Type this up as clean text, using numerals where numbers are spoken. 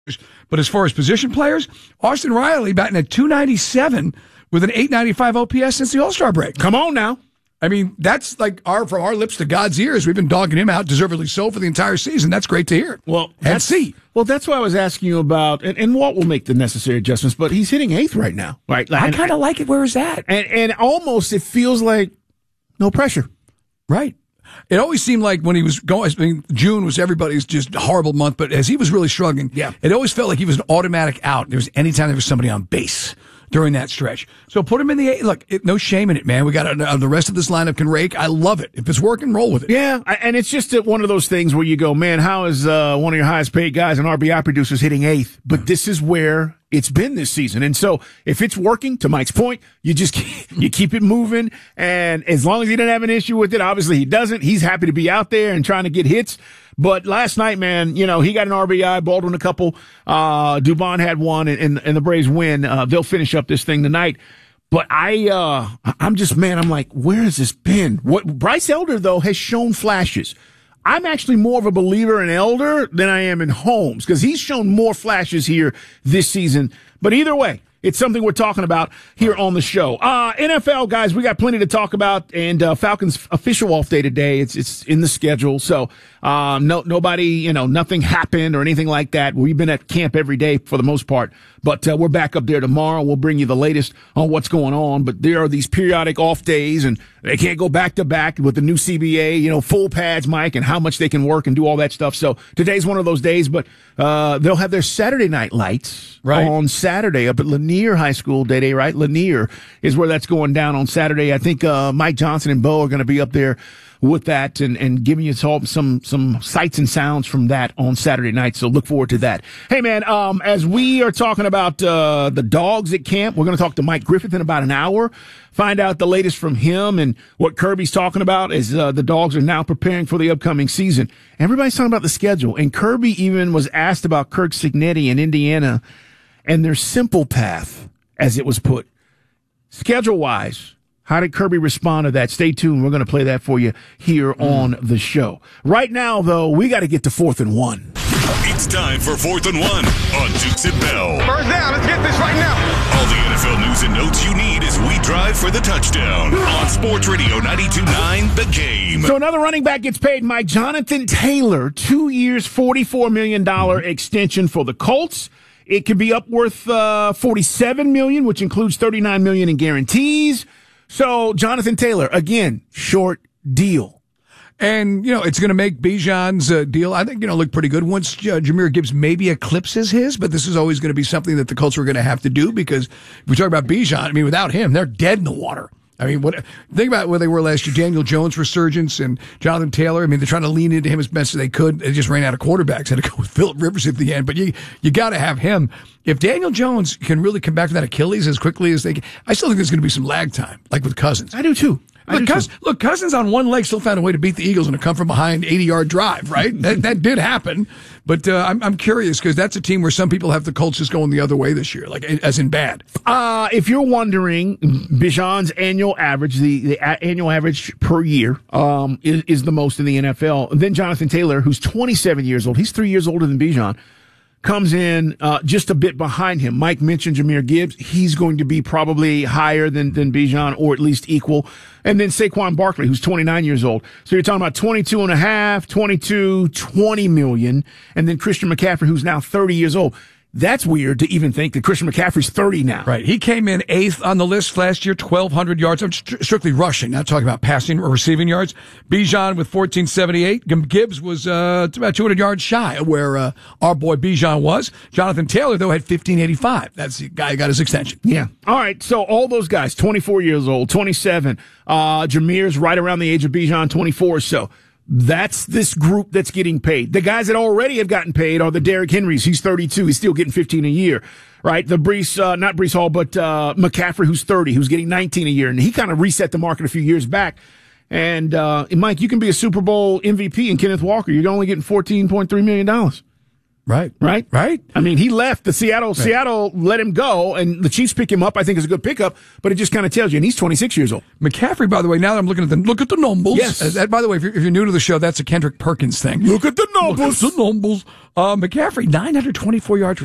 But as far as position players, Austin Riley batting at 297 with an 895 OPS since the All-Star break. Come on now. I mean, that's like from our lips to God's ears. We've been dogging him out, deservedly so, for the entire season. That's great to hear. Well, that's why I was asking you about, and Walt will make the necessary adjustments, but he's hitting 8th right now. Right? I kind of like it where he's at. And almost it feels like no pressure. Right. It always seemed like when he was going, I mean, June was everybody's just horrible month, but as he was really struggling, it always felt like he was an automatic out. There was anytime there was somebody on base during that stretch. So put him in the 8. Look, no shame in it, man. We got the rest of this lineup can rake. I love it. If it's working, roll with it. Yeah, and it's just one of those things where you go, man, how is one of your highest paid guys and RBI producers hitting 8th? But this is where it's been this season. And so if it's working, to Mike's point, you just you keep it moving. And as long as he doesn't have an issue with it, obviously he doesn't. He's happy to be out there and trying to get hits. But last night, man, he got an RBI, Baldwin a couple, Dubon had one, and the Braves win. They'll finish up this thing tonight. But I'm like, where has this been? Bryce Elder, though, has shown flashes. I'm actually more of a believer in Elder than I am in Holmes, because he's shown more flashes here this season. But either way, it's something we're talking about here on the show. NFL, guys, we got plenty to talk about, and Falcons official off day today. It's in the schedule, so nobody, nothing happened or anything like that. We've been at camp every day for the most part, but we're back up there tomorrow. We'll bring you the latest on what's going on, but there are these periodic off days, and they can't go back to back with the new CBA, full pads, Mike, and how much they can work and do all that stuff. So today's one of those days, but they'll have their Saturday night lights on Saturday up at Lanier High School, Day, right? Lanier is where that's going down on Saturday. I think Mike Johnson and Bo are going to be up there with that and giving you some sights and sounds from that on Saturday night. So look forward to that. Hey, man, as we are talking about the dogs at camp, we're going to talk to Mike Griffith in about an hour, find out the latest from him and what Kirby's talking about as the dogs are now preparing for the upcoming season. Everybody's talking about the schedule, and Kirby even was asked about Kirk Cignetti in Indiana and their simple path, as it was put. Schedule-wise, how did Kirby respond to that? Stay tuned. We're going to play that for you here on the show. Right now, though, we got to get to 4th and 1. It's time for 4th and 1 on Dukes and Bell. First down. Let's get this right now. All the NFL news and notes you need as we drive for the touchdown on Sports Radio 92.9 The Game. So another running back gets paid, Mike. Jonathan Taylor, 2 years, $44 million extension for the Colts. It could be up worth $47 million, which includes $39 million in guarantees. So Jonathan Taylor, again, short deal. And, it's going to make Bijan's deal, I think, look pretty good once Jahmyr Gibbs maybe eclipses his, but this is always going to be something that the Colts are going to have to do, because if we talk about Bijan, without him, they're dead in the water. Think about where they were last year. Daniel Jones resurgence and Jonathan Taylor. They're trying to lean into him as best as they could. They just ran out of quarterbacks. Had to go with Phillip Rivers at the end. But you got to have him. If Daniel Jones can really come back from that Achilles as quickly as they can, I still think there's going to be some lag time, like with Cousins. I do too. Look, Cousins on one leg still found a way to beat the Eagles in a come-from-behind 80-yard drive, right? that did happen. But I'm curious, because that's a team where some people have the Colts just going the other way this year, like as in bad. If you're wondering, Bijan's annual average, the annual average per year is the most in the NFL. And then Jonathan Taylor, who's 27 years old, he's 3 years older than Bijan, comes in just a bit behind him. Mike mentioned Jahmyr Gibbs. He's going to be probably higher than Bijan, or at least equal. And then Saquon Barkley, who's 29 years old. So you're talking about 22 and a half, 22, 20 million. And then Christian McCaffrey, who's now 30 years old. That's weird to even think that Christian McCaffrey's 30 now. Right. He came in 8th on the list last year, 1,200 yards. I'm strictly rushing, not talking about passing or receiving yards. Bijan with 1,478. Gibbs was about 200 yards shy of where our boy Bijan was. Jonathan Taylor, though, had 1,585. That's the guy who got his extension. Yeah. All right. So all those guys, 24 years old, 27. Jahmyr's right around the age of Bijan, 24 or so. That's this group that's getting paid. The guys that already have gotten paid are the Derrick Henrys. He's 32. He's still getting 15 a year, right? The not Breece Hall, but McCaffrey, who's 30, who's getting 19 a year. And he kind of reset the market a few years back. And Mike, you can be a Super Bowl MVP in Kenneth Walker. You're only getting $14.3 million. Right. I mean, he left the Seattle let him go, and the Chiefs pick him up. I think is a good pickup, but it just kind of tells you, and he's 26 years old. McCaffrey, by the way, now that I'm looking at the numbers. Yes. By the way, if you're new to the show, that's a Kendrick Perkins thing. Look at the numbers. McCaffrey, 924 yards